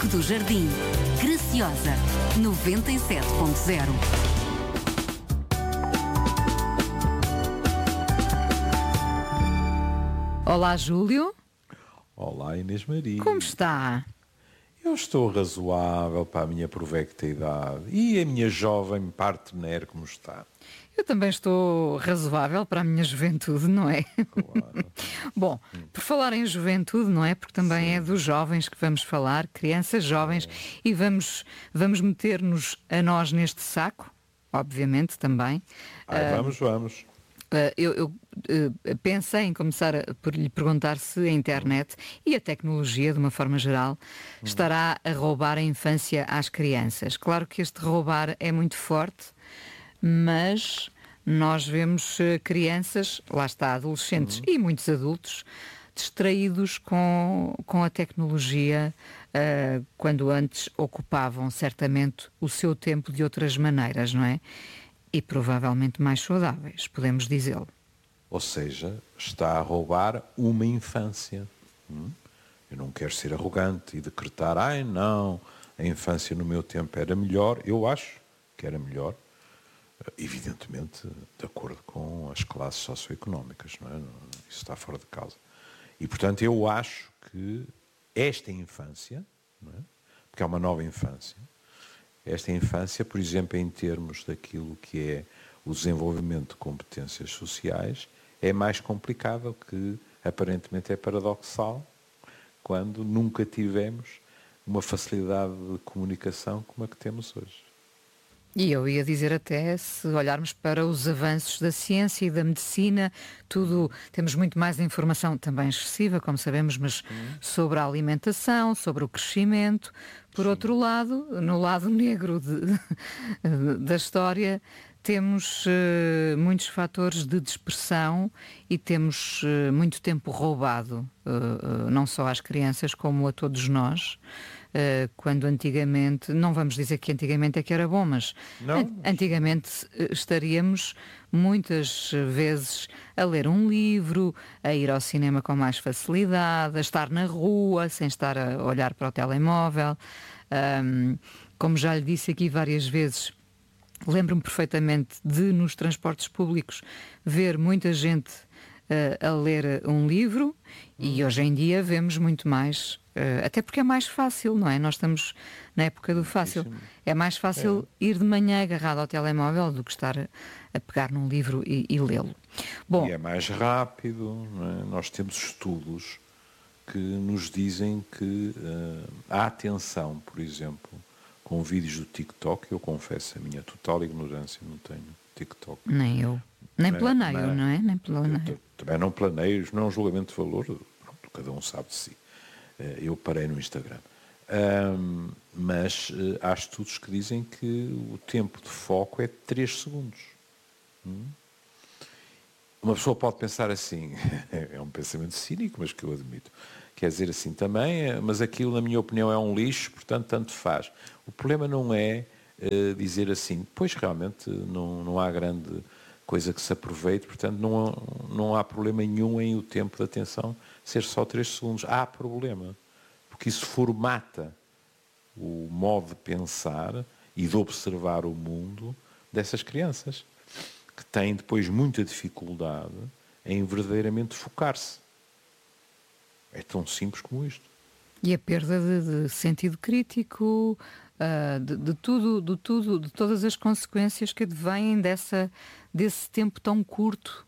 Arco do Jardim. Graciosa 97.0. Olá, Júlio. Olá, Inês Maria. Como está? Eu estou razoável para a minha provecta idade. E a minha jovem partner, como está? Eu também estou razoável para a minha juventude, não é? Claro. Bom, por falar em juventude, não é? Porque também é dos jovens que vamos falar, crianças jovens, e vamos meter-nos a nós neste saco, obviamente também. Vamos. Eu pensei em começar por lhe perguntar se a internet e a tecnologia, de uma forma geral, estará a roubar a infância às crianças. Claro que este roubar é muito forte, mas nós vemos crianças, lá está, adolescentes e muitos adultos, distraídos com a tecnologia, quando antes ocupavam certamente o seu tempo de outras maneiras, não é? E provavelmente mais saudáveis, podemos dizê-lo. Ou seja, está a roubar uma infância. Eu não quero ser arrogante e decretar, não, a infância no meu tempo era melhor. Eu acho que era melhor, evidentemente, de acordo com as classes socioeconómicas, não é? Isso está fora de causa. E, portanto, eu acho que esta infância, não é? Porque é uma nova infância, esta infância, por exemplo, em termos daquilo que é o desenvolvimento de competências sociais, é mais complicado, o que aparentemente é paradoxal, quando nunca tivemos uma facilidade de comunicação como a que temos hoje. E eu ia dizer até, se olharmos para os avanços da ciência e da medicina, tudo, temos muito mais informação, também excessiva, como sabemos, mas sobre a alimentação, sobre o crescimento. Por outro lado, no lado negro da história, temos muitos fatores de dispersão e temos muito tempo roubado, não só às crianças como a todos nós. Quando antigamente, não vamos dizer que antigamente é que era bom, mas antigamente estaríamos muitas vezes a ler um livro, a ir ao cinema com mais facilidade, a estar na rua sem estar a olhar para o telemóvel. Como já lhe disse aqui várias vezes, lembro-me perfeitamente de, nos transportes públicos, ver muita gente a ler um livro, e hoje em dia vemos muito mais, até porque é mais fácil, não é? Nós estamos na época do fácil. É mais fácil ir de manhã agarrado ao telemóvel do que estar a pegar num livro e lê-lo. Bom, e é mais rápido, não é? Nós temos estudos que nos dizem que a atenção, por exemplo, com vídeos do TikTok, eu confesso a minha total ignorância, não tenho TikTok. Nem eu. Nem planeio, não é? Nem planeio. Também não planeio, não é um julgamento de valor, pronto, cada um sabe de si. Eu parei no Instagram. Mas há estudos que dizem que o tempo de foco é 3 segundos. Uma pessoa pode pensar assim, é um pensamento cínico, mas que eu admito. Quer dizer assim também, mas aquilo, na minha opinião, é um lixo, portanto, tanto faz. O problema não é dizer assim, pois realmente não há grande coisa que se aproveite, portanto, não há problema nenhum em o tempo de atenção ser só 3 segundos. Há problema, porque isso formata o modo de pensar e de observar o mundo dessas crianças, que têm depois muita dificuldade em verdadeiramente focar-se. É tão simples como isto. E a perda de sentido crítico, de tudo, de todas as consequências que advêm desse tempo tão curto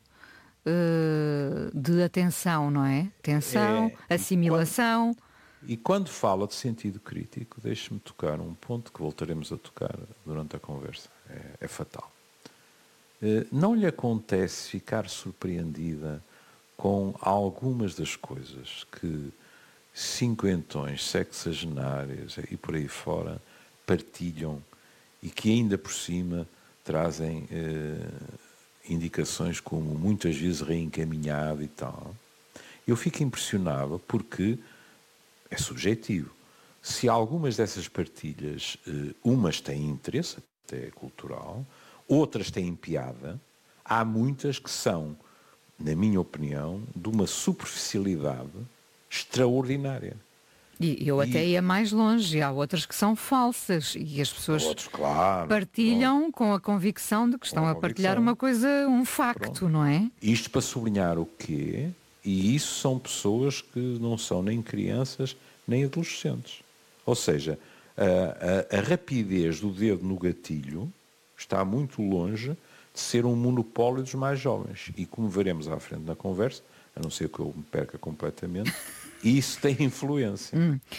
de atenção, não é? Atenção, assimilação. E quando fala de sentido crítico, deixe-me tocar um ponto que voltaremos a tocar durante a conversa. É fatal. Não lhe acontece ficar surpreendida com algumas das coisas que cinquentões, sexagenárias e por aí fora partilham e que ainda por cima trazem indicações como muitas vezes reencaminhado e tal? Eu fico impressionado porque é subjetivo. Se algumas dessas partilhas, umas têm interesse, até cultural, outras têm piada, há muitas que são, na minha opinião, de uma superficialidade extraordinária. E eu até ia mais longe, há outras que são falsas e as pessoas Outros, claro. partilham com a convicção de que estão a partilhar uma coisa, um facto, não é? Isto para sublinhar o quê? E isso são pessoas que não são nem crianças nem adolescentes. Ou seja, a rapidez do dedo no gatilho está muito longe de ser um monopólio dos mais jovens. E como veremos à frente na conversa, a não ser que eu me perca completamente, isso tem influência.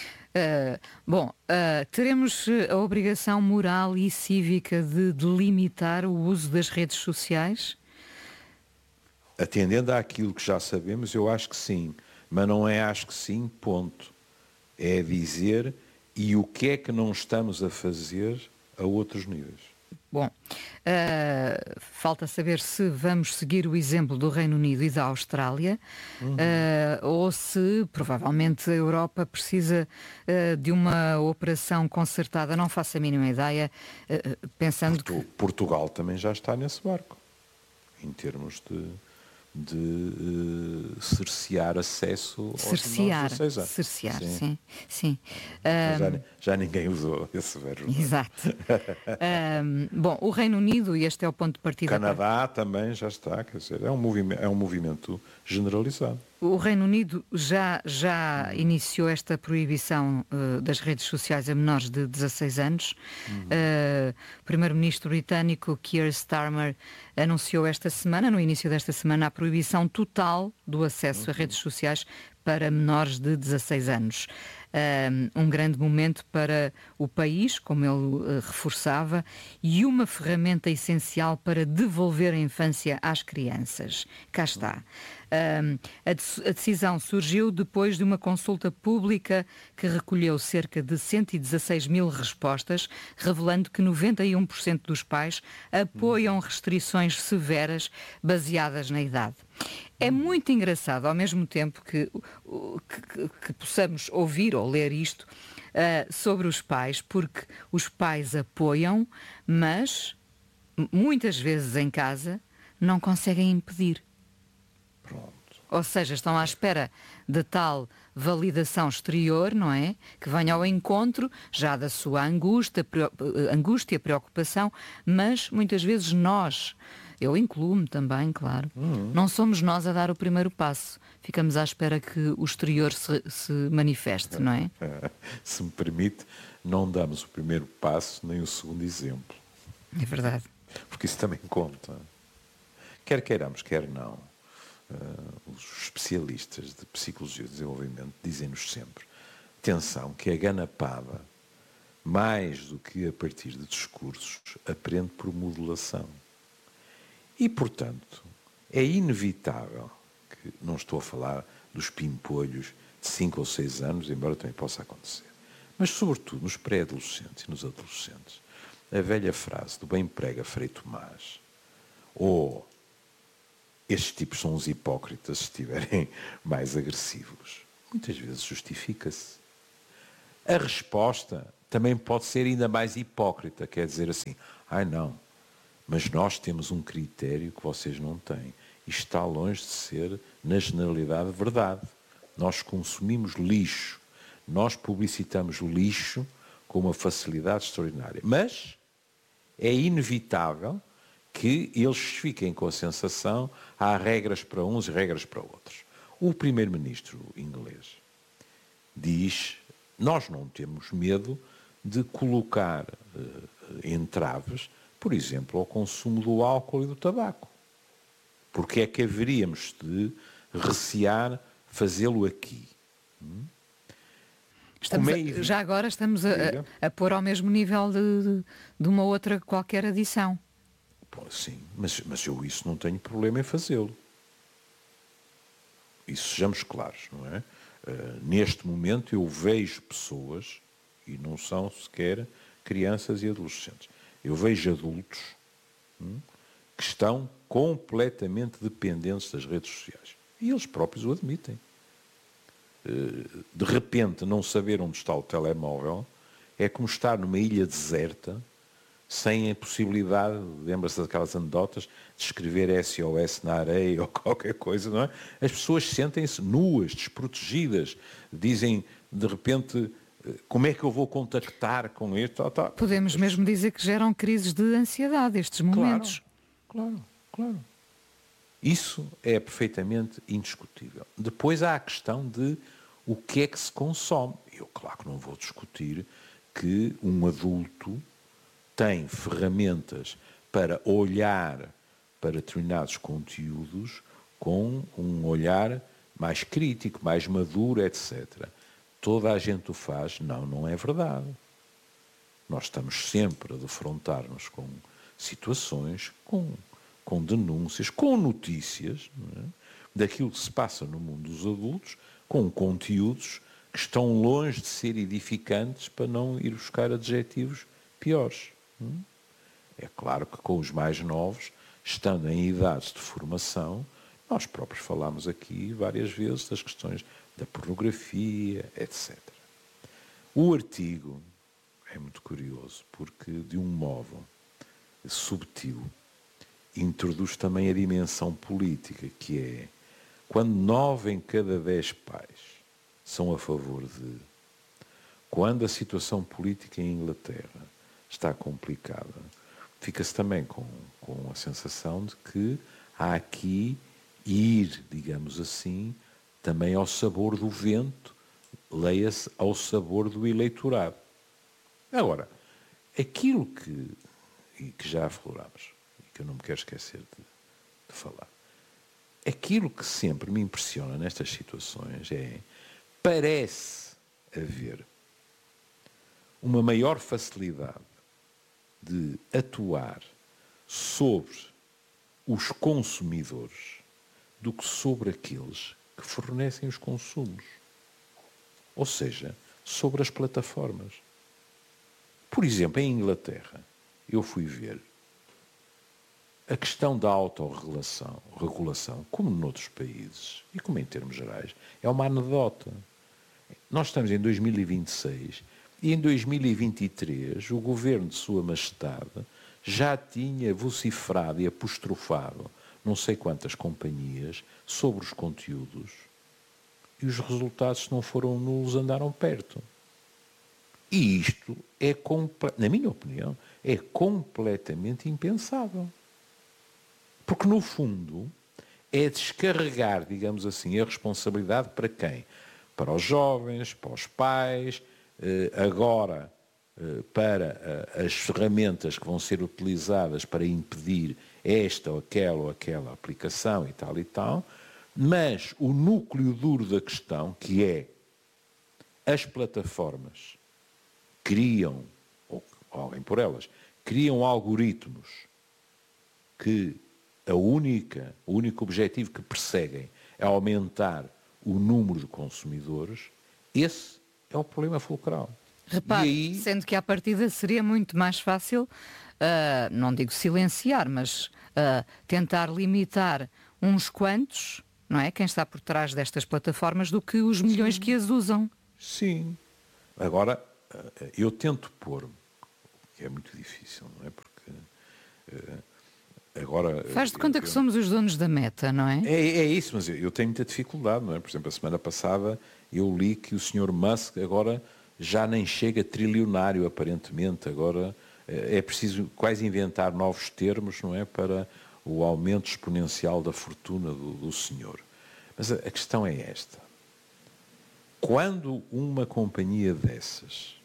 Teremos a obrigação moral e cívica de delimitar o uso das redes sociais? Atendendo àquilo que já sabemos, eu acho que sim. Mas não é acho que sim, ponto. É dizer e o que é que não estamos a fazer a outros níveis. Bom, falta saber se vamos seguir o exemplo do Reino Unido e da Austrália, ou se provavelmente a Europa precisa de uma operação concertada, não faço a mínima ideia, pensando que... Portugal também já está nesse barco, em termos de cercear acesso aos cercear, 16 anos. cercear, Sim. sim. Já ninguém usou esse verbo. Exato. Bom, o Reino Unido, e este é o ponto de partida... Canadá também já está, quer dizer, é um movimento generalizado. O Reino Unido já iniciou esta proibição das redes sociais a menores de 16 anos. O primeiro-ministro britânico Keir Starmer anunciou esta semana, no início desta semana, a proibição total do acesso a redes sociais para menores de 16 anos. Um grande momento para o país, como ele reforçava, e uma ferramenta essencial para devolver a infância às crianças. Cá está. A decisão surgiu depois de uma consulta pública que recolheu cerca de 116 mil respostas, revelando que 91% dos pais apoiam restrições severas baseadas na idade. É muito engraçado, ao mesmo tempo que possamos ouvir ou ler isto sobre os pais, porque os pais apoiam, mas muitas vezes em casa não conseguem impedir. Pronto. Ou seja, estão à espera de tal validação exterior, não é? Que venha ao encontro já da sua angústia, preocupação, mas muitas vezes nós, eu incluo-me também, claro, não somos nós a dar o primeiro passo. Ficamos à espera que o exterior se manifeste, não é? Se me permite, não damos o primeiro passo nem o segundo exemplo. É verdade. Porque isso também conta. Quer queiramos, quer não. Os especialistas de psicologia e desenvolvimento dizem-nos sempre: atenção, que a ganapada, mais do que a partir de discursos, aprende por modulação. E, portanto, é inevitável que, não estou a falar dos pimpolhos de 5 ou 6 anos, embora também possa acontecer, mas, sobretudo, nos pré-adolescentes e nos adolescentes, a velha frase do bem prega Frei Tomás, ou estes tipos são uns hipócritas se estiverem mais agressivos, muitas vezes justifica-se. A resposta também pode ser ainda mais hipócrita, quer dizer assim: ai não, mas nós temos um critério que vocês não têm. Isto está longe de ser, na generalidade, verdade. Nós consumimos lixo, nós publicitamos o lixo com uma facilidade extraordinária. Mas é inevitável que eles fiquem com a sensação: há regras para uns e regras para outros. O primeiro-ministro inglês diz: nós não temos medo de colocar entraves, por exemplo, ao consumo do álcool e do tabaco. Porque é que haveríamos de recear fazê-lo aqui? Já agora estamos a pôr ao mesmo nível de uma outra qualquer adição. Sim, mas eu isso não tenho problema em fazê-lo. Isso sejamos claros, não é? Neste momento eu vejo pessoas, e não são sequer crianças e adolescentes, eu vejo adultos que estão completamente dependentes das redes sociais. E eles próprios o admitem. De repente não saber onde está o telemóvel é como estar numa ilha deserta, sem a possibilidade, lembra-se daquelas anedotas, de escrever SOS na areia ou qualquer coisa, não é? As pessoas sentem-se nuas, desprotegidas, dizem: de repente, como é que eu vou contactar com este? Podemos mesmo dizer que geram crises de ansiedade estes momentos. Claro. Isso é perfeitamente indiscutível. Depois há a questão de o que é que se consome. Eu, claro que não vou discutir que um adulto tem ferramentas para olhar para determinados conteúdos com um olhar mais crítico, mais maduro, etc. Toda a gente o faz. Não é verdade. Nós estamos sempre a defrontar-nos com situações, com denúncias, com notícias, não é? Daquilo que se passa no mundo dos adultos, com conteúdos que estão longe de ser edificantes, para não ir buscar adjetivos piores. É claro que com os mais novos, estando em idades de formação, nós próprios falámos aqui várias vezes das questões da pornografia, etc. O artigo é muito curioso, porque de um modo subtil introduz também a dimensão política, que é quando 9 em cada 10 pais são a favor de, quando a situação política em Inglaterra está complicada, fica-se também com a sensação de que há aqui ir, digamos assim, também ao sabor do vento, leia-se ao sabor do eleitorado. Agora, aquilo que já aflorámos, e que eu não me quero esquecer de falar, aquilo que sempre me impressiona nestas situações parece haver uma maior facilidade de atuar sobre os consumidores do que sobre aqueles que fornecem os consumos. Ou seja, sobre as plataformas. Por exemplo, em Inglaterra, eu fui ver a questão da autorregulação, como noutros países, e como em termos gerais, é uma anedota. Nós estamos em 2026 e em 2023 o governo de Sua Majestade já tinha vociferado e apostrofado não sei quantas companhias sobre os conteúdos, e os resultados, se não foram nulos, andaram perto. E isto é, na minha opinião, é completamente impensável. Porque, no fundo, é descarregar, digamos assim, a responsabilidade para quem? Para os jovens, para os pais, agora para as ferramentas que vão ser utilizadas para impedir esta ou aquela aplicação e tal, mas o núcleo duro da questão, que é as plataformas criam, ou alguém por elas, criam algoritmos que o único objetivo que perseguem é aumentar o número de consumidores. Esse é o problema fulcral. Repare, aí, sendo que à partida seria muito mais fácil, não digo silenciar, mas tentar limitar uns quantos, não é? Quem está por trás destas plataformas, do que os milhões que as usam. Sim. Agora, eu tento pôr, que é muito difícil, não é? Porque agora... Faz de conta que somos os donos da Meta, não é? É isso, mas eu tenho muita dificuldade, não é? Por exemplo, a semana passada eu li que o Sr. Musk agora já nem chega trilionário, aparentemente. Agora é preciso quase inventar novos termos, não é? Para o aumento exponencial da fortuna do senhor. Mas a questão é esta. Quando uma companhia dessas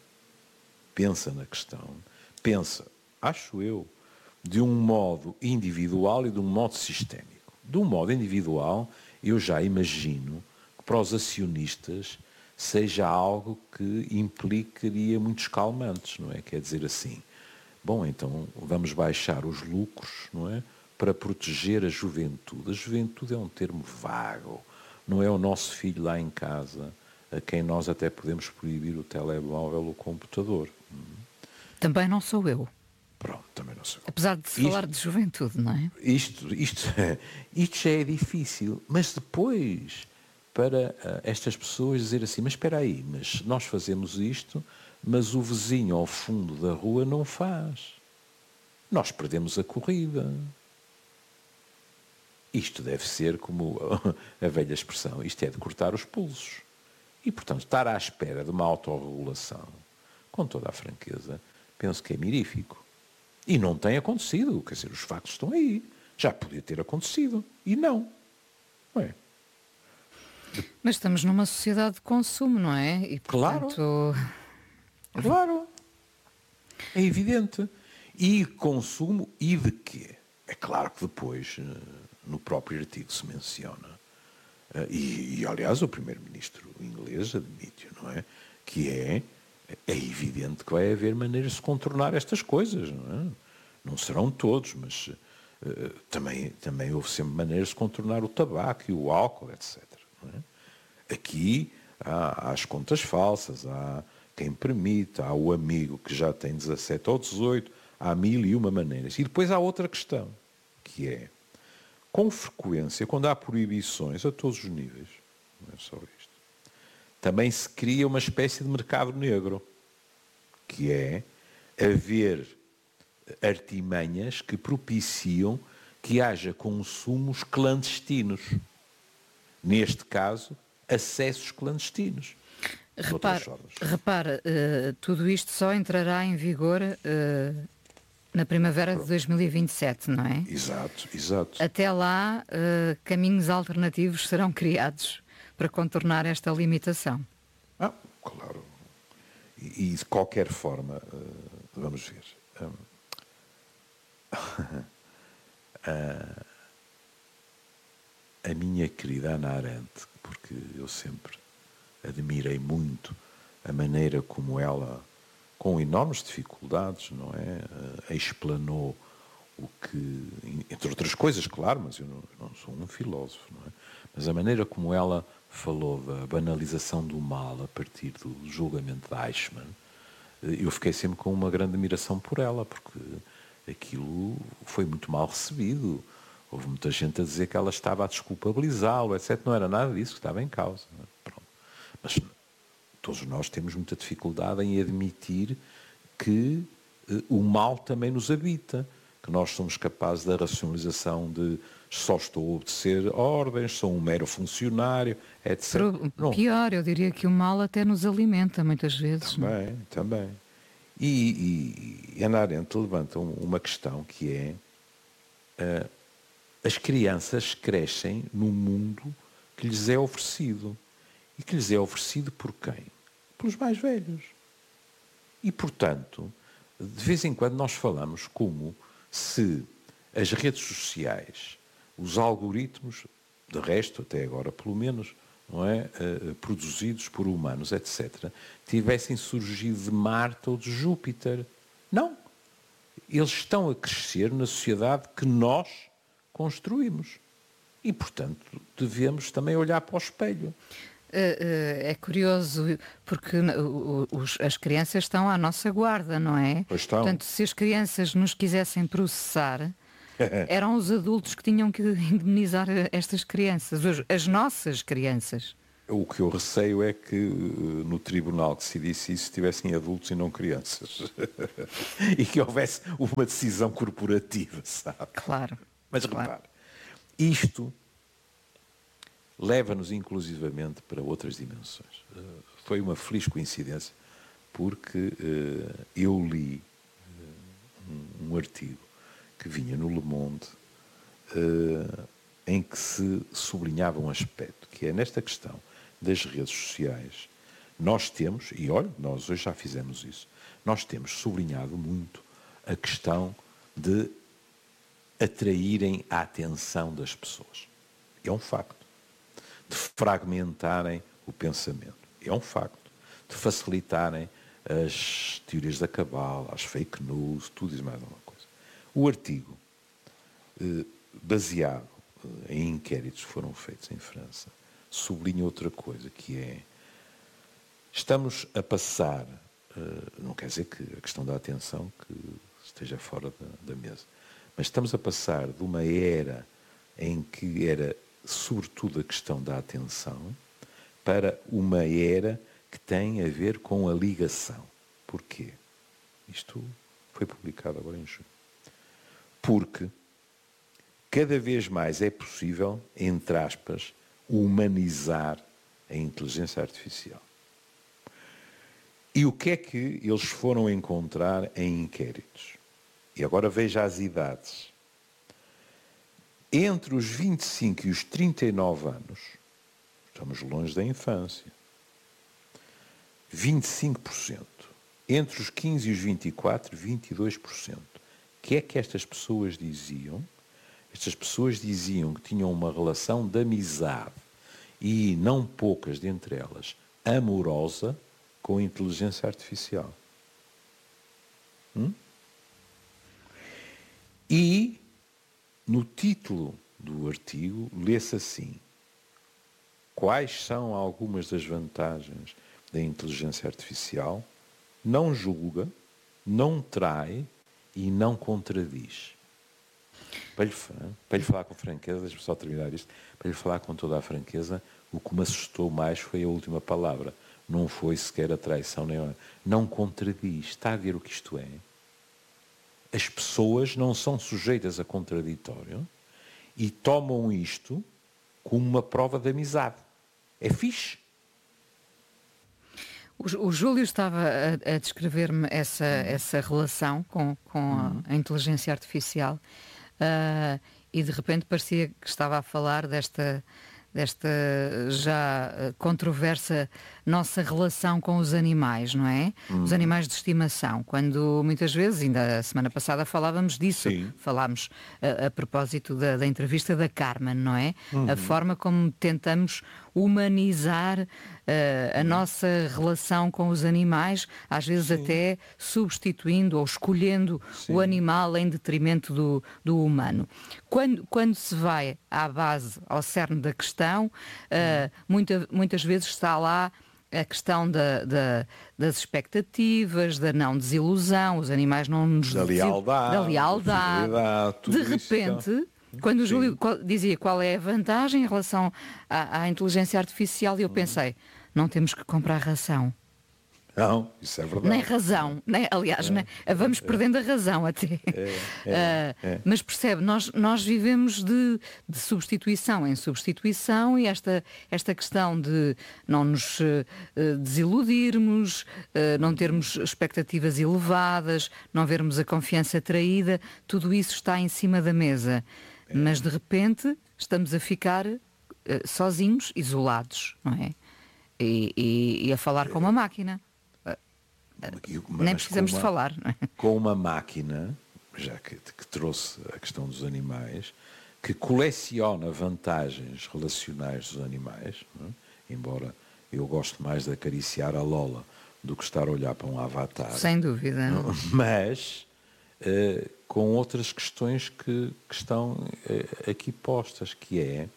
pensa na questão, pensa, acho eu, de um modo individual e de um modo sistémico. De um modo individual, eu já imagino que para os acionistas seja algo que implicaria muitos calmantes, não é? Quer dizer assim, bom, então vamos baixar os lucros, não é? Para proteger a juventude. A juventude é um termo vago, não é o nosso filho lá em casa, a quem nós até podemos proibir o telemóvel ou o computador. Também não sou eu. Pronto, também não sou eu. Apesar de se falar de juventude, não é? Isto já é difícil, mas depois, para estas pessoas dizer assim, mas espera aí, mas nós fazemos isto, mas o vizinho ao fundo da rua não faz. Nós perdemos a corrida. Isto deve ser como a velha expressão, isto é de cortar os pulsos. E, portanto, estar à espera de uma autorregulação, com toda a franqueza, penso que é mirífico. E não tem acontecido. Quer dizer, os factos estão aí. Já podia ter acontecido. E não. Não é? Mas estamos numa sociedade de consumo, não é? E, portanto... Claro. É evidente. E consumo e de quê? É claro que depois, no próprio artigo se menciona, e aliás o primeiro-ministro inglês admite, não é? Que é evidente que vai haver maneiras de contornar estas coisas, não é? Não serão todos, mas também houve sempre maneiras de contornar o tabaco e o álcool, etc. Não é? Aqui há as contas falsas, há quem permite, há o amigo que já tem 17 ou 18, há 1001 maneiras. E depois há outra questão, que é, com frequência, quando há proibições a todos os níveis, não é só isto, também se cria uma espécie de mercado negro, que é haver artimanhas que propiciam que haja consumos clandestinos. Neste caso, acessos clandestinos. Repara, tudo isto só entrará em vigor na primavera de 2027, não é? Exato. Até lá, caminhos alternativos serão criados para contornar esta limitação. Claro. E de qualquer forma, vamos ver. A minha querida Hannah Arendt, porque eu sempre admirei muito a maneira como ela, com enormes dificuldades, não é, explanou o que, entre outras coisas, claro, mas eu não sou um filósofo, não é? Mas a maneira como ela falou da banalização do mal a partir do julgamento de Eichmann, eu fiquei sempre com uma grande admiração por ela, porque aquilo foi muito mal recebido. Houve muita gente a dizer que ela estava a desculpabilizá-lo, etc. Não era nada disso que estava em causa. Pronto. Mas todos nós temos muita dificuldade em admitir que o mal também nos habita, que nós somos capazes da racionalização de só estou a obedecer ordens, sou um mero funcionário, etc. Pior, eu diria que o mal até nos alimenta muitas vezes. Também. E Hannah Arendt levanta uma questão que é as crianças crescem num mundo que lhes é oferecido. E que lhes é oferecido por quem? Pelos mais velhos. E, portanto, de vez em quando nós falamos como se as redes sociais, os algoritmos, de resto, até agora pelo menos, não é, produzidos por humanos, etc., tivessem surgido de Marte ou de Júpiter. Não. Eles estão a crescer na sociedade que nós construímos. E, portanto, devemos também olhar para o espelho. É curioso, porque as crianças estão à nossa guarda, não é? Pois estão. Portanto, se as crianças nos quisessem processar, eram os adultos que tinham que indemnizar estas crianças, as nossas crianças. O que eu receio é que no tribunal que se decidisse isso tivessem adultos e não crianças. E que houvesse uma decisão corporativa, sabe? Claro. Mas repare, isto leva-nos inclusivamente para outras dimensões. Foi uma feliz coincidência, porque eu li um artigo que vinha no Le Monde em que se sublinhava um aspecto, que é nesta questão das redes sociais. Nós temos, e olha, nós hoje já fizemos isso, nós temos sublinhado muito a questão de atraírem a atenção das pessoas. É um facto. De fragmentarem o pensamento. É um facto. De facilitarem as teorias da cabala, as fake news, tudo isso mais alguma coisa. O artigo, baseado em inquéritos que foram feitos em França, sublinha outra coisa, que é, estamos a passar, não quer dizer que a questão da atenção que esteja fora da mesa, mas estamos a passar de uma era em que era sobretudo a questão da atenção, para uma era que tem a ver com a ligação. Porquê? Isto foi publicado agora em junho. Porque cada vez mais é possível, entre aspas, humanizar a inteligência artificial. E o que é que eles foram encontrar em inquéritos? E agora veja as idades. Entre os 25 e os 39 anos, estamos longe da infância, 25%. Entre os 15 e os 24, 22%. O que é que estas pessoas diziam? Estas pessoas diziam que tinham uma relação de amizade e, não poucas dentre elas, amorosa com a inteligência artificial. E, no título do artigo, lê-se assim: quais são algumas das vantagens da inteligência artificial? Não julga, não trai e não contradiz. Para lhe falar com franqueza, deixa-me só terminar isto, para lhe falar com toda a franqueza, o que me assustou mais foi a última palavra. Não foi sequer a traição, nem a... Não contradiz. Está a ver o que isto é? As pessoas não são sujeitas a contraditório e tomam isto como uma prova de amizade. É fixe. O Júlio estava a descrever-me essa relação com a inteligência artificial e de repente parecia que estava a falar desta já controversa nossa relação com os animais, não é? Os animais de estimação, quando muitas vezes, ainda a semana passada falávamos disso, Sim. falámos a propósito da entrevista da Carmen, não é? A forma como tentamos humanizar a nossa relação com os animais, às vezes até substituindo ou escolhendo o animal em detrimento do humano. Quando se vai à base, ao cerne da questão, muitas vezes está lá a questão das expectativas, da não desilusão, os animais não nos Da lealdade. da lealdade. Tudo De isso, repente, quando o Júlio dizia qual é a vantagem em relação à inteligência artificial, eu pensei, não temos que comprar ração. Não, isso é verdade. Nem razão, aliás, vamos perdendo a razão até. Mas percebe, nós vivemos de substituição em substituição e esta questão de não nos desiludirmos, não termos expectativas elevadas, não vermos a confiança traída, tudo isso está em cima da mesa. Mas de repente estamos a ficar sozinhos, isolados, não é? E a falar com uma máquina. Nem precisamos de falar. Não é? Com uma máquina, já que trouxe a questão dos animais, que coleciona vantagens relacionais dos animais, não é? Embora eu goste mais de acariciar a Lola do que estar a olhar para um avatar. Sem dúvida. Não? Mas com outras questões que estão aqui postas, que é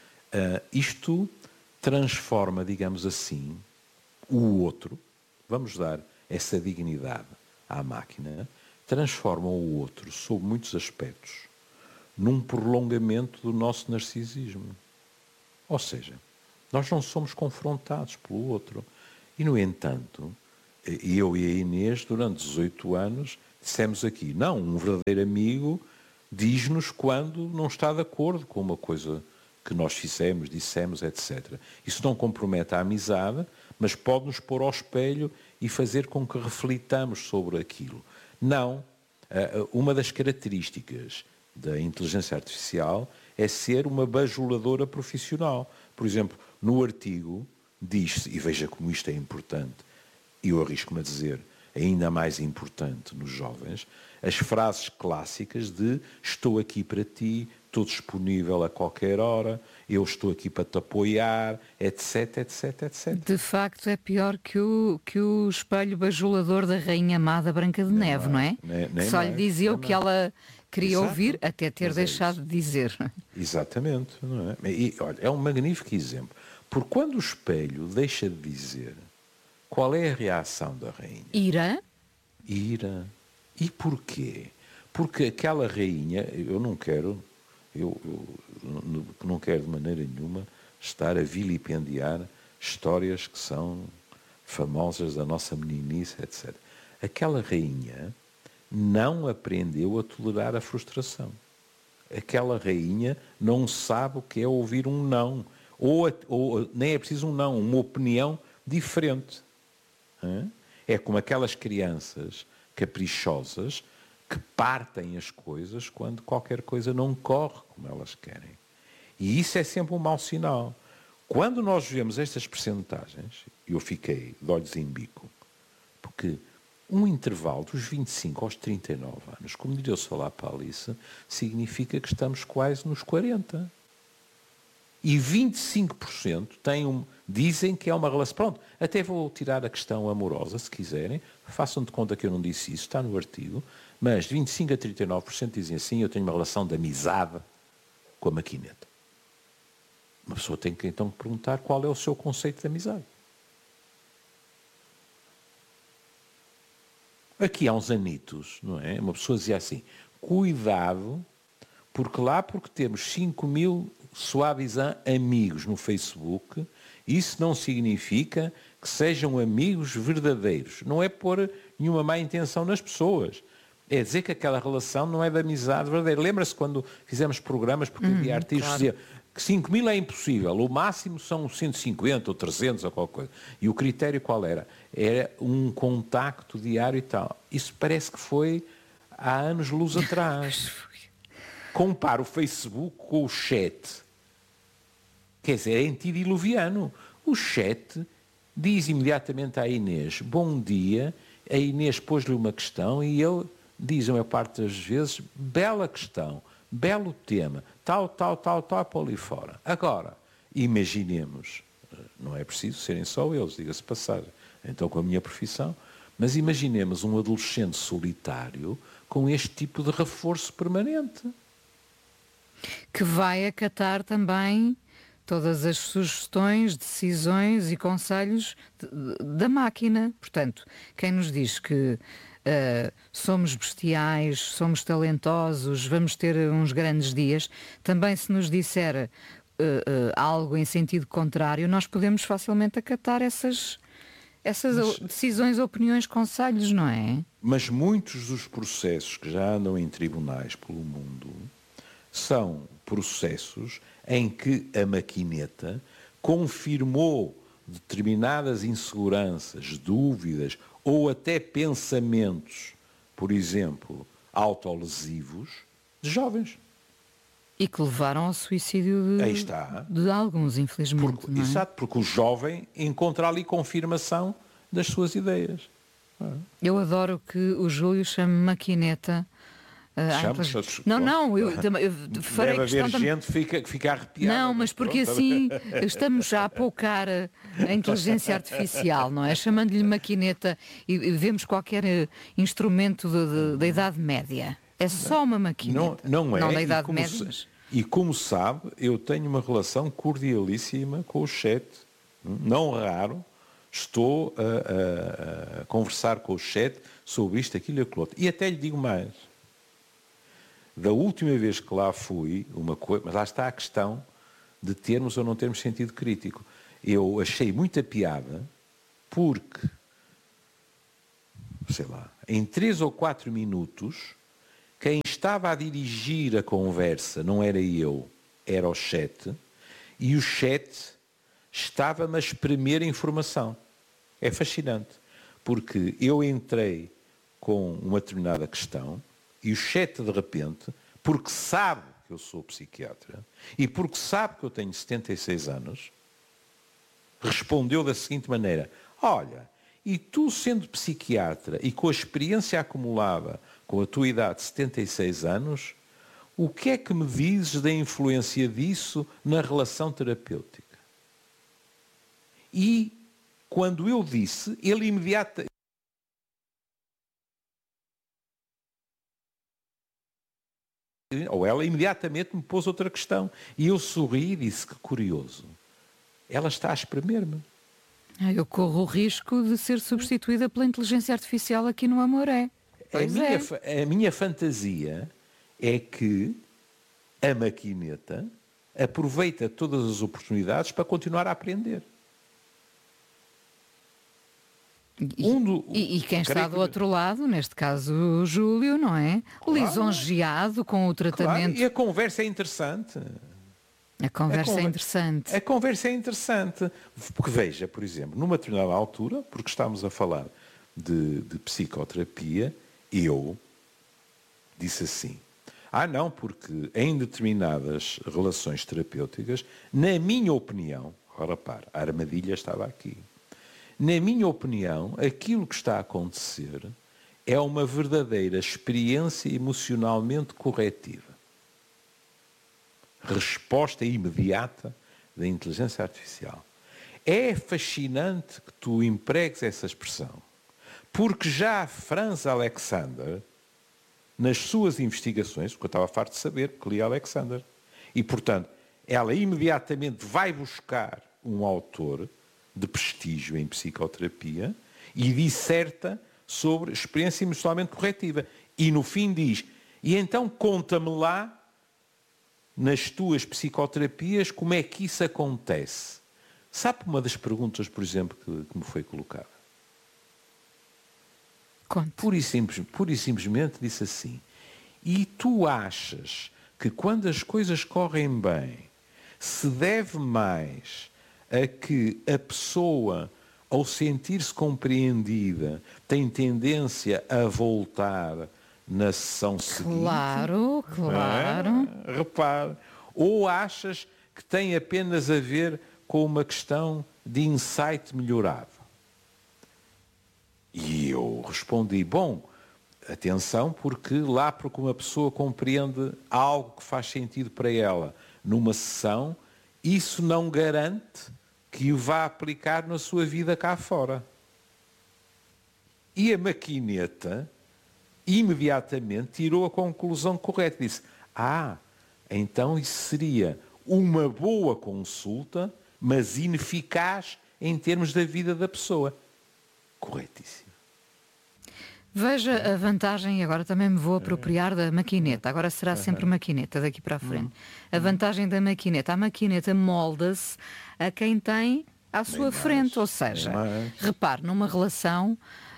isto transforma, digamos assim, o outro, vamos dar essa dignidade à máquina, transforma o outro, sob muitos aspectos, num prolongamento do nosso narcisismo. Ou seja, nós não somos confrontados pelo outro. E, no entanto, eu e a Inês, durante 18 anos, dissemos aqui, não, um verdadeiro amigo diz-nos quando não está de acordo com uma coisa que nós fizemos, dissemos, etc. Isso não compromete a amizade, mas pode-nos pôr ao espelho e fazer com que reflitamos sobre aquilo. Não. Uma das características da inteligência artificial é ser uma bajuladora profissional. Por exemplo, no artigo diz-se, e veja como isto é importante, e eu arrisco-me a dizer, ainda mais importante nos jovens, as frases clássicas de estou aqui para ti, estou disponível a qualquer hora, eu estou aqui para te apoiar, etc, etc, etc. De facto é pior que o espelho bajulador da rainha amada Branca de Neve, não é? Só lhe dizia o que ela queria ouvir, até ter deixado de dizer. Exatamente, não é? E, olha, é um magnífico exemplo. Porque quando o espelho deixa de dizer, qual é a reação da rainha? Ira. Ira. E porquê? Porque aquela rainha, eu não quero de maneira nenhuma estar a vilipendiar histórias que são famosas da nossa meninice, etc. Aquela rainha não aprendeu a tolerar a frustração. Aquela rainha não sabe o que é ouvir um não. Ou nem é preciso um não, uma opinião diferente. É como aquelas crianças caprichosas que partem as coisas quando qualquer coisa não corre como elas querem. E isso é sempre um mau sinal. Quando nós vemos estas percentagens, eu fiquei de olhos em bico, porque um intervalo dos 25 aos 39 anos, como diria o Solar para a Alice, significa que estamos quase nos 40. E 25% dizem que é uma relação. Pronto, até vou tirar a questão amorosa, se quiserem. Façam de conta que eu não disse isso, está no artigo. Mas 25% a 39% dizem assim, eu tenho uma relação de amizade com a maquineta. Uma pessoa tem que então perguntar qual é o seu conceito de amizade. Aqui há uns anitos, não é? Uma pessoa dizia assim, cuidado, porque temos 5.000 suavizan amigos no Facebook, isso não significa que sejam amigos verdadeiros. Não é pôr nenhuma má intenção nas pessoas. É dizer que aquela relação não é de amizade verdadeira. Lembra-se quando fizemos programas, porque havia artigos que diziam que 5.000 é impossível, o máximo são 150 ou 300 ou qualquer coisa. E o critério qual era? Era um contacto diário e tal. Isso parece que foi há anos-luz atrás. Compara o Facebook com o chat. Quer dizer, é antediluviano. O chat diz imediatamente à Inês, bom dia, a Inês pôs-lhe uma questão e ele diz, a maior parte das vezes, bela questão, belo tema, tal, para ali fora. Agora, imaginemos, não é preciso serem só eles, diga-se passagem, então com a minha profissão, mas imaginemos um adolescente solitário com este tipo de reforço permanente. Que vai acatar também todas as sugestões, decisões e conselhos da máquina. Portanto, quem nos diz que somos bestiais, somos talentosos, vamos ter uns grandes dias, também se nos disser algo em sentido contrário, nós podemos facilmente acatar essas decisões, opiniões, conselhos, não é? Mas muitos dos processos que já andam em tribunais pelo mundo são processos em que a maquineta confirmou determinadas inseguranças, dúvidas ou até pensamentos, por exemplo, autolesivos, de jovens. E que levaram ao suicídio de alguns, infelizmente. Não é? Exato, porque o jovem encontra ali confirmação das suas ideias. Eu adoro que o Júlio chame maquineta. Não, eu farei deve questão haver gente que fica arrepiada. Não, mas porque assim estamos a apoucar a inteligência artificial, não é? Chamando-lhe maquineta e vemos qualquer instrumento da Idade Média. É só uma maquineta. Não é. Não da Idade Média. E como sabe, eu tenho uma relação cordialíssima com o chat. Não raro, estou a conversar com o chat sobre isto, aquilo e aquilo outro. E até lhe digo mais. Da última vez que lá fui, mas lá está a questão de termos ou não termos sentido crítico. Eu achei muita piada porque, sei lá, em 3 ou 4 minutos, quem estava a dirigir a conversa não era eu, era o chat, e o chat estava-me a espremer a informação. É fascinante, porque eu entrei com uma determinada questão, e o chat, de repente, porque sabe que eu sou psiquiatra e porque sabe que eu tenho 76 anos, respondeu da seguinte maneira, olha, e tu sendo psiquiatra e com a experiência acumulada com a tua idade de 76 anos, o que é que me dizes da influência disso na relação terapêutica? E quando eu disse, ele imediatamente... Ou ela imediatamente me pôs outra questão. E eu sorri e disse, que curioso. Ela está a espremer-me. Eu corro o risco de ser substituída pela inteligência artificial aqui no Amoré. A minha fantasia é que a maquineta aproveita todas as oportunidades para continuar a aprender. E quem está do outro lado, neste caso o Júlio, não é? Claro. Lisonjeado com o tratamento. Claro. E a conversa é interessante. A conversa é interessante. Porque veja, por exemplo, numa determinada altura, porque estamos a falar de psicoterapia, eu disse assim, não, porque em determinadas relações terapêuticas, na minha opinião, repara, a armadilha estava aqui, na minha opinião, aquilo que está a acontecer é uma verdadeira experiência emocionalmente corretiva. Resposta imediata da inteligência artificial. É fascinante que tu empregues essa expressão, porque já Franz Alexander, nas suas investigações, porque eu estava farto de saber, porque li Alexander, e, portanto, ela imediatamente vai buscar um autor de prestígio em psicoterapia e disserta sobre experiência emocionalmente corretiva. E, no fim, diz, e então conta-me lá, nas tuas psicoterapias, como é que isso acontece? Sabe uma das perguntas, por exemplo, que me foi colocada? Conte. Pura e simplesmente disse assim, e tu achas que quando as coisas correm bem, se deve mais a que a pessoa, ao sentir-se compreendida, tem tendência a voltar na sessão seguinte? Claro. Repare. Ou achas que tem apenas a ver com uma questão de insight melhorado? E eu respondi, bom, atenção, porque uma pessoa compreende algo que faz sentido para ela numa sessão, isso não garante que o vá aplicar na sua vida cá fora. E a maquineta imediatamente tirou a conclusão correta. Disse, então isso seria uma boa consulta, mas ineficaz em termos da vida da pessoa. Corretíssimo. Veja a vantagem, e agora também me vou apropriar da maquineta, agora será sempre maquineta daqui para a frente. A vantagem da maquineta, a maquineta molda-se a quem tem à sua frente, ou seja, repare, numa relação,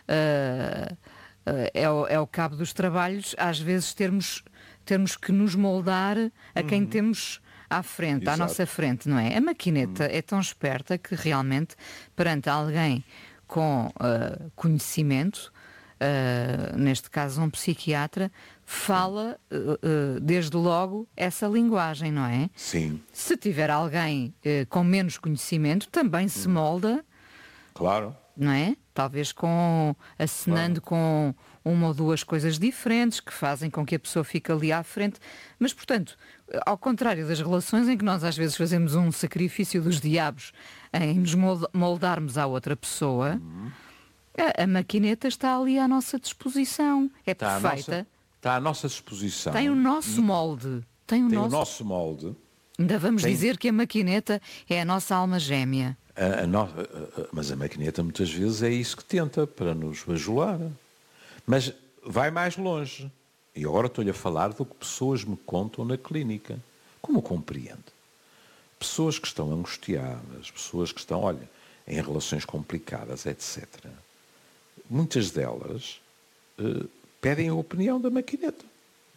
é o cabo dos trabalhos, às vezes termos que nos moldar a quem temos à frente, Exato. à nossa frente, não é? A maquineta é tão esperta que realmente, perante alguém com conhecimento, neste caso um psiquiatra, fala desde logo essa linguagem, não é? Sim. Se tiver alguém com menos conhecimento, também se molda, Claro. não é? Talvez acenando com uma ou duas coisas diferentes que fazem com que a pessoa fique ali à frente. Mas, portanto, ao contrário das relações em que nós às vezes fazemos um sacrifício dos diabos em nos moldarmos à outra pessoa, a maquineta está ali à nossa disposição. É perfeita. Está à nossa disposição. Tem o nosso molde. Tem o nosso molde. Ainda vamos dizer que a maquineta é a nossa alma gêmea. Mas a maquineta muitas vezes é isso que tenta para nos bajular. Mas vai mais longe. E agora estou-lhe a falar do que pessoas me contam na clínica. Como compreendo? Pessoas que estão angustiadas, pessoas que estão, em relações complicadas, etc. Muitas delas pedem a opinião da maquineta.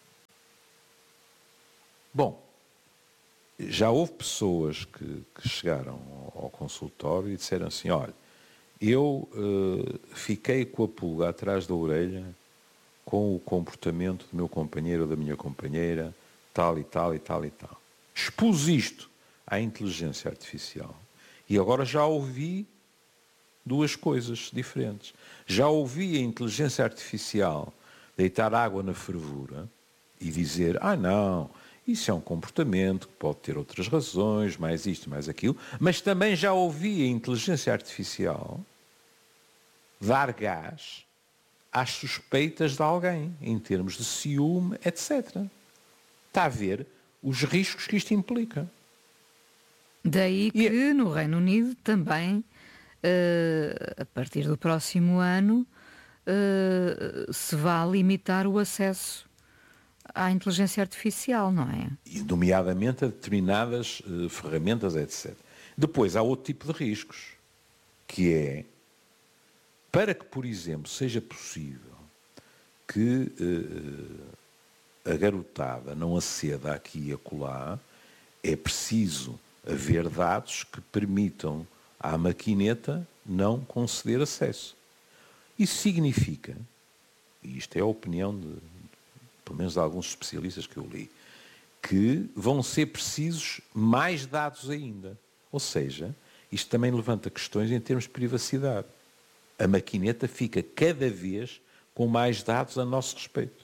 Bom, já houve pessoas que chegaram ao consultório e disseram assim, eu fiquei com a pulga atrás da orelha com o comportamento do meu companheiro ou da minha companheira, tal e tal e tal e tal. Expus isto à inteligência artificial e agora já ouvi duas coisas diferentes. Já ouvi a inteligência artificial deitar água na fervura e dizer, não, isso é um comportamento que pode ter outras razões, mais isto, mais aquilo, mas também já ouvi a inteligência artificial dar gás às suspeitas de alguém, em termos de ciúme, etc. Está a ver os riscos que isto implica. Daí que no Reino Unido também, a partir do próximo ano, se vá limitar o acesso à inteligência artificial, não é? E nomeadamente a determinadas ferramentas, etc. Depois há outro tipo de riscos, que é, para que, por exemplo, seja possível que a garotada não aceda aqui e acolá, é preciso haver dados que permitam à maquineta não conceder acesso. Isso significa, e isto é a opinião pelo menos de alguns especialistas que eu li, que vão ser precisos mais dados ainda. Ou seja, isto também levanta questões em termos de privacidade. A maquineta fica cada vez com mais dados a nosso respeito.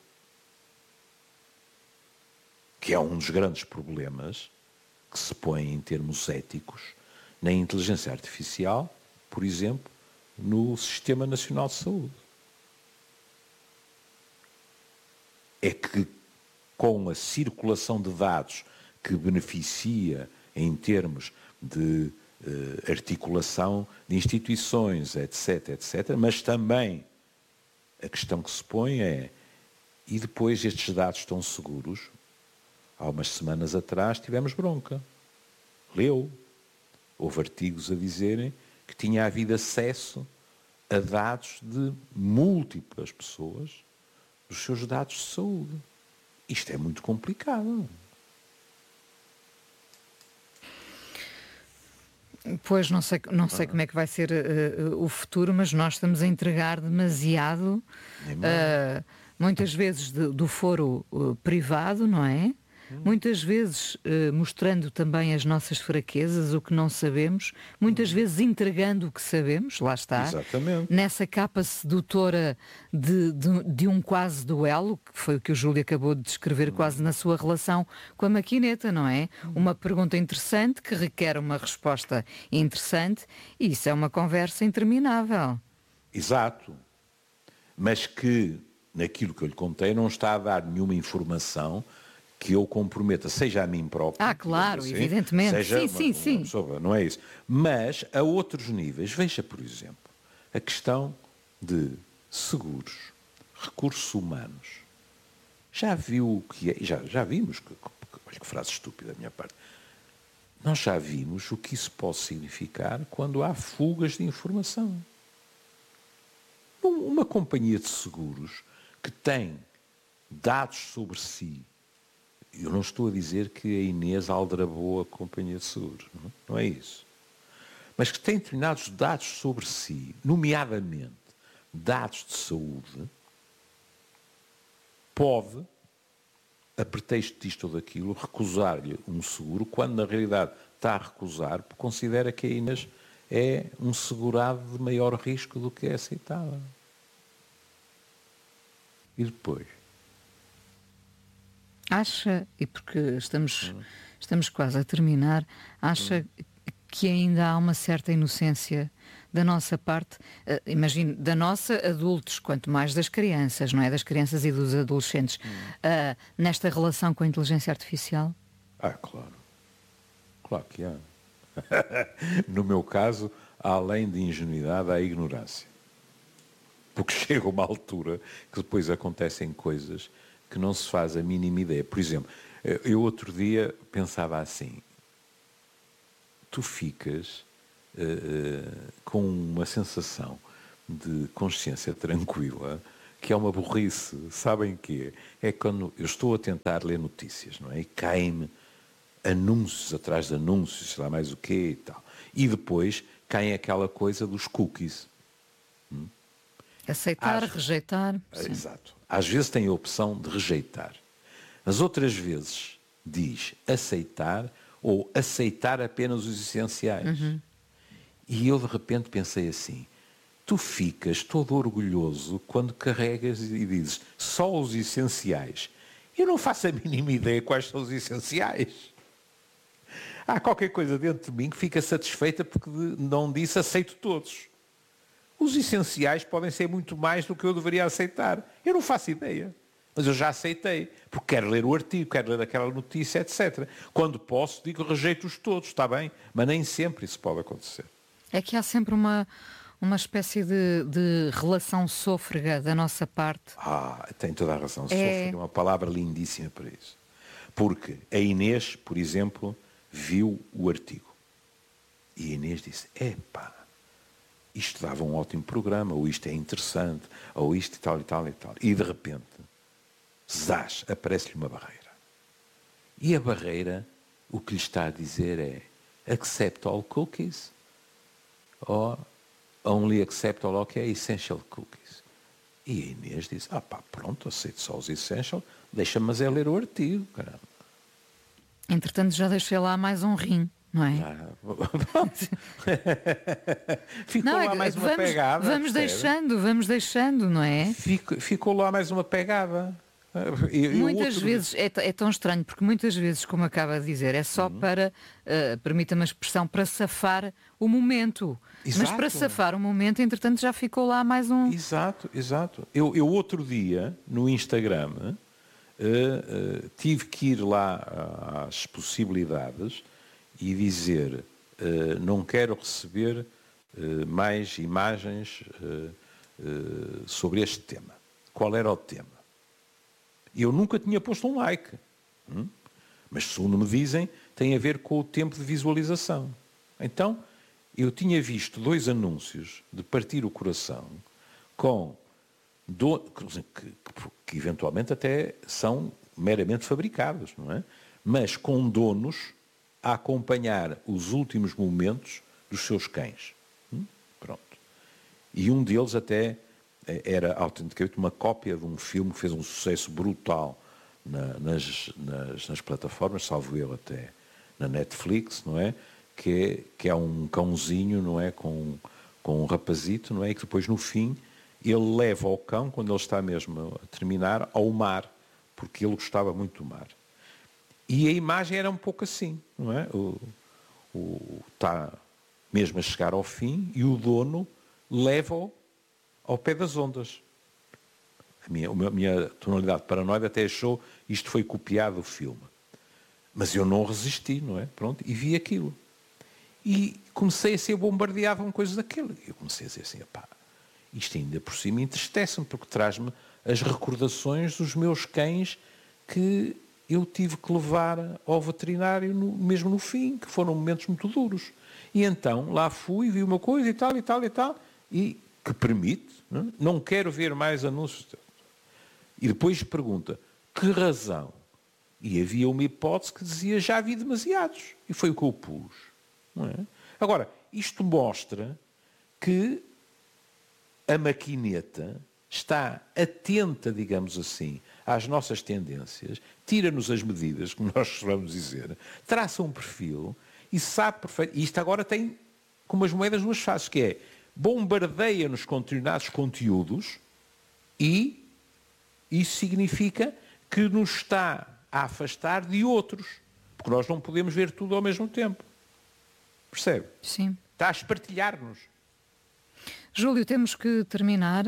Que é um dos grandes problemas que se põe em termos éticos na inteligência artificial, por exemplo, no Sistema Nacional de Saúde. É que com a circulação de dados que beneficia em termos de articulação de instituições, etc., etc., mas também a questão que se põe é, e depois estes dados estão seguros? Há umas semanas atrás tivemos bronca. Leu. Houve artigos a dizerem que tinha havido acesso a dados de múltiplas pessoas dos seus dados de saúde. Isto é muito complicado. Pois não sei como é que vai ser o futuro, mas nós estamos a entregar demasiado, muitas vezes do foro privado, não é? Muitas vezes mostrando também as nossas fraquezas, o que não sabemos, muitas vezes entregando o que sabemos, lá está. Exatamente. Nessa capa sedutora de um quase duelo, que foi o que o Júlio acabou de descrever quase na sua relação com a maquineta, não é? Uma pergunta interessante que requer uma resposta interessante e isso é uma conversa interminável. Exato. Mas que, naquilo que eu lhe contei, não está a dar nenhuma informação que eu comprometa, seja a mim próprio. Ah, claro, assim, evidentemente. Seja Sim. uma pessoa, não é isso. Mas a outros níveis, veja, por exemplo, a questão de seguros, recursos humanos. Já viu o que é? Já vimos, olha que frase estúpida da minha parte. Nós já vimos o que isso pode significar quando há fugas de informação. Uma companhia de seguros que tem dados sobre si. Eu não estou a dizer que a Inês aldrabou a companhia de seguros, não é isso. Mas que tem determinados dados sobre si, nomeadamente dados de saúde, pode, a pretexto disto ou daquilo, recusar-lhe um seguro, quando na realidade está a recusar, porque considera que a Inês é um segurado de maior risco do que é aceitável. E depois? Acha, e porque estamos quase a terminar, acha que ainda há uma certa inocência da nossa parte, imagino, da nossa adultos, quanto mais das crianças, não é? Das crianças e dos adolescentes, nesta relação com a inteligência artificial? Claro. Claro que há. No meu caso, além de ingenuidade, há ignorância. Porque chega uma altura que depois acontecem coisas que não se faz a mínima ideia. Por exemplo, eu outro dia pensava assim, tu ficas com uma sensação de consciência tranquila, que é uma burrice. Sabem o quê? É quando eu estou a tentar ler notícias, não é? E caem-me anúncios atrás de anúncios, sei lá mais o quê e tal. E depois caem aquela coisa dos cookies. Aceitar, rejeitar. Sim. Exato. Às vezes tem a opção de rejeitar. As outras vezes diz aceitar ou aceitar apenas os essenciais. E eu de repente pensei assim, tu ficas todo orgulhoso quando carregas e dizes só os essenciais. Eu não faço a mínima ideia quais são os essenciais. Há qualquer coisa dentro de mim que fica satisfeita porque não disse aceito todos. Os essenciais podem ser muito mais do que eu deveria aceitar. Eu não faço ideia. Mas eu já aceitei. Porque quero ler o artigo, quero ler aquela notícia, etc. Quando posso, digo rejeito-os todos, está bem? Mas nem sempre isso pode acontecer. É que há sempre uma espécie de relação sôfrega da nossa parte. Tem toda a razão. Sôfrega é uma palavra lindíssima para isso. Porque a Inês, por exemplo, viu o artigo. E a Inês disse, isto dava um ótimo programa, ou isto é interessante, ou isto e tal e tal e tal. E de repente, zás, aparece-lhe uma barreira. E a barreira, o que lhe está a dizer é accept all cookies, ou only accept all essential cookies. E a Inês disse, pronto, aceito só os Essential, deixa-me mas é ler o artigo, caramba. Entretanto, já deixei lá mais um rim, não é? Ficou Não, lá mais uma pegada. Vamos deixando, não é? Ficou lá mais uma pegada. Muitas vezes é tão estranho, porque muitas vezes, como acaba de dizer, é só para, permita-me a expressão, para safar o momento. Exato. Mas para safar o momento, entretanto, já ficou lá mais um... Exato. Eu outro dia, no Instagram, tive que ir lá às possibilidades e dizer, não quero receber mais imagens sobre este tema. Qual era o tema? Eu nunca tinha posto um like. Mas, segundo me dizem, tem a ver com o tempo de visualização. Então, eu tinha visto 2 anúncios de partir o coração com que eventualmente até são meramente fabricados, não é? Mas com donos a acompanhar os últimos momentos dos seus cães. Pronto. E um deles até era autenticamente uma cópia de um filme que fez um sucesso brutal nas plataformas, salvo eu até na Netflix, não é? Que é um cãozinho, não é? Com um rapazito, não é? E que depois no fim ele leva o cão, quando ele está mesmo a terminar, ao mar, porque ele gostava muito do mar. E a imagem era um pouco assim, não é? Está mesmo a chegar ao fim e o dono leva-o ao pé das ondas. A minha tonalidade paranoide até achou isto foi copiado do filme. Mas eu não resisti, não é? Pronto, e vi aquilo. E comecei a ser bombardeado com coisas daquilo. Eu comecei a dizer assim, isto ainda por cima entristece-me, porque traz-me as recordações dos meus cães que eu tive que levar ao veterinário mesmo no fim, que foram momentos muito duros. E então lá fui, vi uma coisa e tal, e que permite, não quero ver mais anúncios. E depois pergunta, que razão? E havia uma hipótese que dizia, já vi demasiados. E foi o que eu pus. Não é? Agora, isto mostra que a maquineta está atenta, digamos assim, às nossas tendências, tira-nos as medidas, como nós costumamos dizer, traça um perfil e sabe perfeito. E isto agora tem como as moedas duas faces, que é bombardeia-nos com determinados conteúdos e isso significa que nos está a afastar de outros, porque nós não podemos ver tudo ao mesmo tempo. Percebe? Sim. Está a espartilhar-nos. Júlio, temos que terminar.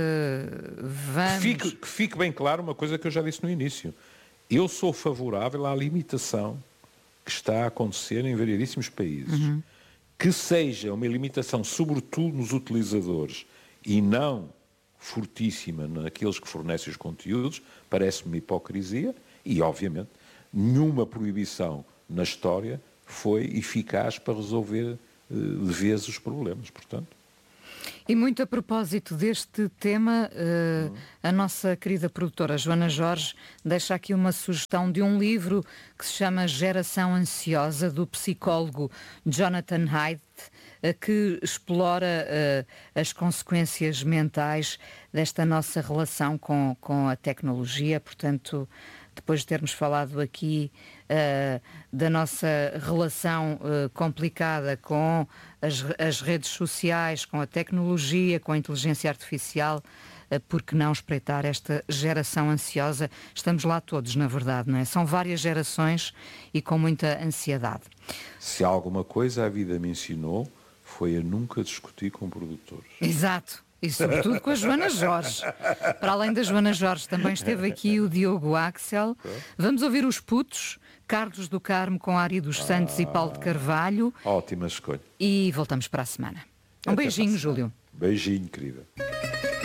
Vamos... Que fique bem claro uma coisa que eu já disse no início. Eu sou favorável à limitação que está a acontecer em variedíssimos países. Que seja uma limitação, sobretudo nos utilizadores, e não fortíssima naqueles que fornecem os conteúdos, parece-me uma hipocrisia, e, obviamente, nenhuma proibição na história foi eficaz para resolver de vez os problemas, portanto. E muito a propósito deste tema, a nossa querida produtora Joana Jorge deixa aqui uma sugestão de um livro que se chama Geração Ansiosa, do psicólogo Jonathan Haidt, que explora as consequências mentais desta nossa relação com a tecnologia. Portanto, depois de termos falado aqui da nossa relação complicada com as redes sociais, com a tecnologia, com a inteligência artificial, por que não espreitar esta geração ansiosa? Estamos lá todos, na verdade, não é? São várias gerações e com muita ansiedade. Se alguma coisa a vida me ensinou, foi a nunca discutir com produtores. Exato. E sobretudo com a Joana Jorge. Para além da Joana Jorge, também esteve aqui o Diogo Axel. Vamos ouvir os Putos, Carlos do Carmo com Ari dos Santos e Paulo de Carvalho. Ótima escolha. E voltamos para a semana. Um beijinho, Júlio. Beijinho, querida.